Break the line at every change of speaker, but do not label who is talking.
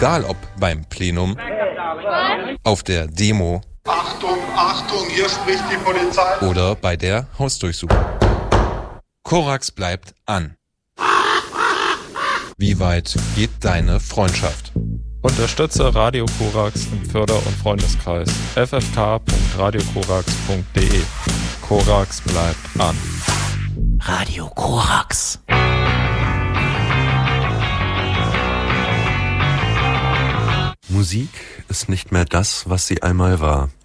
Egal ob beim Plenum, auf der Demo,
Achtung, Achtung, hier spricht die Polizei.
Oder bei der Hausdurchsuchung. Korax bleibt an. Wie weit geht deine Freundschaft?
Unterstütze Radio Korax im Förder- und Freundeskreis. ffk.radiokorax.de. Korax bleibt an.
Radio Korax.
Musik ist nicht mehr das, was sie einmal war.